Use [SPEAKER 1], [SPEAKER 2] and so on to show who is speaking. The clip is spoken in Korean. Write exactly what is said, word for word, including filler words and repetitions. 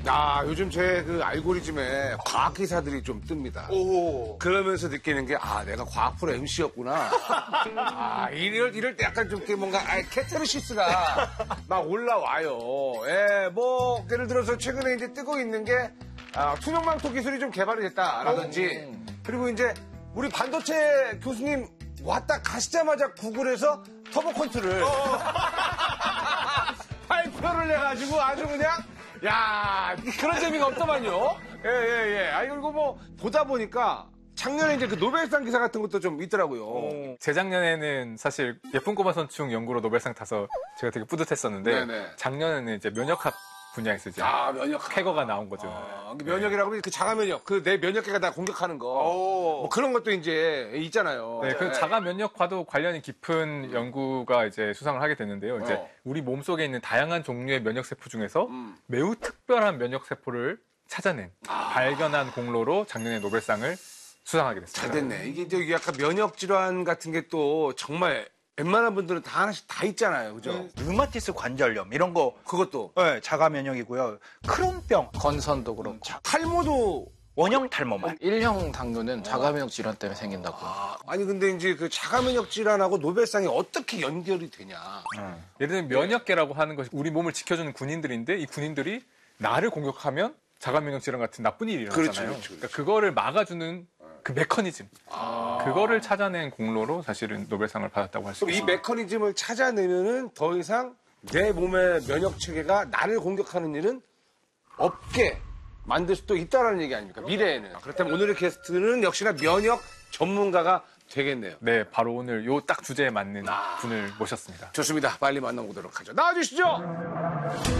[SPEAKER 1] 야, 요즘 제 그 알고리즘에 과학 기사들이 좀 뜹니다.
[SPEAKER 2] 오.
[SPEAKER 1] 그러면서 느끼는 게, 아, 내가 과학 프로 엠씨였구나. 아, 이럴, 이럴 때 약간 좀 이렇게 뭔가, 아, 캐타르시스가 막 올라와요. 예, 뭐, 예를 들어서 최근에 이제 뜨고 있는 게, 아, 투명망토 기술이 좀 개발이 됐다라든지, 그리고 이제 우리 반도체 교수님 왔다 가시자마자 구글에서 터보 컨트롤 발표를 해가지고 아주 그냥, 야, 그런 재미가 없더만요. 예, 예, 예. 아니, 그리고 뭐, 보다 보니까 작년에 이제 그 노벨상 기사 같은 것도 좀 있더라고요.
[SPEAKER 3] 오. 재작년에는 사실 예쁜 꼬마 선충 연구로 노벨상 타서 제가 되게 뿌듯했었는데, 네네. 작년에는 이제 면역학 분야에서 이제
[SPEAKER 1] 아, 면역.
[SPEAKER 3] 쾌거가 나온 거죠.
[SPEAKER 1] 아, 면역이라고 하면 그 자가 면역, 그 내 면역계가 다 공격하는 거. 뭐 그런 것도 이제 있잖아요.
[SPEAKER 3] 네, 그 자가 면역과도 관련이 깊은 음. 연구가 이제 수상을 하게 됐는데요. 이제 어. 우리 몸 속에 있는 다양한 종류의 면역세포 중에서 음. 매우 특별한 면역세포를 찾아낸, 아. 발견한 공로로 작년에 노벨상을 수상하게 됐습니다.
[SPEAKER 1] 잘 됐네. 이게 이제 약간 면역 질환 같은 게 또 정말 웬만한 분들은 다 하나씩 다 있잖아요. 그죠?
[SPEAKER 2] 음. 류마티스 관절염 이런 거
[SPEAKER 1] 그것도
[SPEAKER 2] 네, 자가 면역이고요. 크론병,
[SPEAKER 4] 건선도 그렇고
[SPEAKER 1] 자, 탈모도
[SPEAKER 2] 원형 탈모만.
[SPEAKER 4] 일형 당뇨는 자가 면역 질환 때문에 생긴다고.
[SPEAKER 1] 아, 아니 근데 이제 그 자가 면역 질환하고 노벨상이 어떻게 연결이 되냐?
[SPEAKER 3] 음. 예를 들면 면역계라고 하는 것이 우리 몸을 지켜주는 군인들인데 이 군인들이 나를 공격하면 자가 면역 질환 같은 나쁜 일이 일어나잖아요.
[SPEAKER 1] 그렇죠, 그렇죠, 그렇죠.
[SPEAKER 3] 그러니까 그거를 막아주는 그 메커니즘, 아. 그거를 찾아낸 공로로 사실은 노벨상을 받았다고 할 수 있습니다.
[SPEAKER 1] 이 메커니즘을 찾아내면은 더 이상 내 몸의 면역 체계가 나를 공격하는 일은 없게 만들 수도 있다는 얘기 아닙니까? 미래에는. 그렇다면 오늘의 게스트는 역시나 면역 전문가가 되겠네요.
[SPEAKER 3] 네, 바로 오늘 요 딱 주제에 맞는 아. 분을 모셨습니다.
[SPEAKER 1] 좋습니다. 빨리 만나보도록 하죠. 나와주시죠.